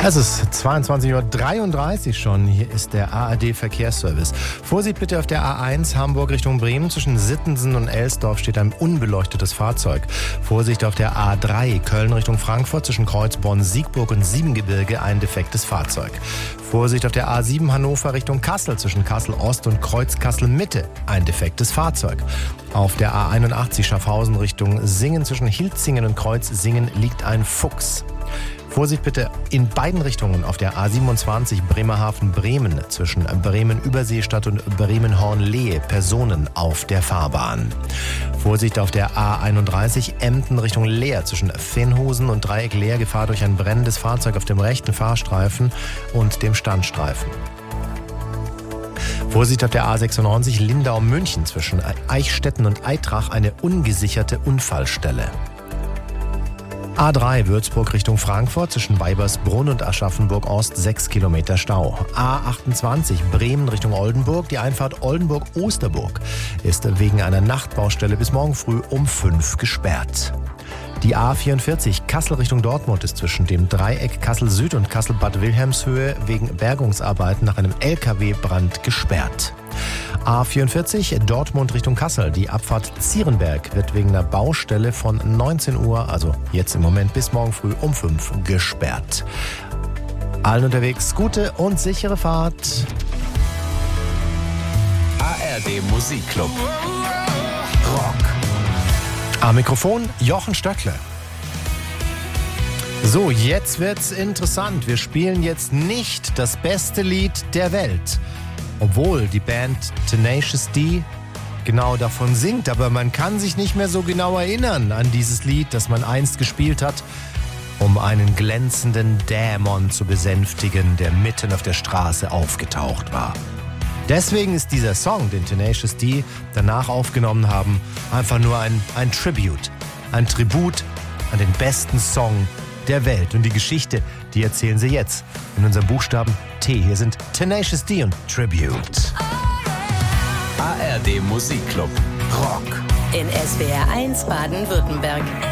Es ist 22:33 Uhr schon. Hier ist der ARD Verkehrsservice. Vorsicht bitte auf der A1 Hamburg Richtung Bremen. Zwischen Sittensen und Elsdorf steht ein unbeleuchtetes Fahrzeug. Vorsicht auf der A3 Köln Richtung Frankfurt. Zwischen Kreuzborn, Siegburg und Siebengebirge ein defektes Fahrzeug. Vorsicht auf der A7 Hannover Richtung Kassel. Zwischen Kassel Ost und Kreuz Kassel Mitte ein defektes Fahrzeug. Auf der A81 Schaffhausen Richtung Singen. Zwischen Hilzingen und Kreuz Singen liegt ein Fuchs. Vorsicht bitte in beiden Richtungen auf der A27 Bremerhaven-Bremen zwischen Bremen-Überseestadt und Bremen-Hornlehe Personen auf der Fahrbahn. Vorsicht auf der A31 Emden Richtung Leer zwischen Venhosen und Dreieck Leer Gefahr durch ein brennendes Fahrzeug auf dem rechten Fahrstreifen und dem Standstreifen. Vorsicht auf der A96 Lindau-München zwischen Eichstätten und Eitrach eine ungesicherte Unfallstelle. A3 Würzburg Richtung Frankfurt zwischen Weibersbrunn und Aschaffenburg-Ost 6 Kilometer Stau. A28 Bremen Richtung Oldenburg. Die Einfahrt Oldenburg-Osterburg ist wegen einer Nachtbaustelle bis morgen früh um 5 gesperrt. Die A44 Kassel Richtung Dortmund ist zwischen dem Dreieck Kassel Süd und Kassel Bad Wilhelmshöhe wegen Bergungsarbeiten nach einem LKW-Brand gesperrt. A44 Dortmund Richtung Kassel. Die Abfahrt Zierenberg wird wegen einer Baustelle von 19 Uhr, also jetzt im Moment bis morgen früh um 5 gesperrt. Allen unterwegs gute und sichere Fahrt. ARD Musikclub. Rock. Am Mikrofon Jochen Stöckle. So, jetzt wird's interessant. Wir spielen jetzt nicht das beste Lied der Welt. Obwohl die Band Tenacious D genau davon singt. Aber man kann sich nicht mehr so genau erinnern an dieses Lied, das man einst gespielt hat, um einen glänzenden Dämon zu besänftigen, der mitten auf der Straße aufgetaucht war. Deswegen ist dieser Song, den Tenacious D danach aufgenommen haben, einfach nur ein Tribute. Ein Tribut an den besten Song der Welt. Und die Geschichte, die erzählen sie jetzt in unserem Buchstaben T. Hier sind Tenacious D und Tribute. ARD Musikclub. Rock. In SWR 1 Baden-Württemberg.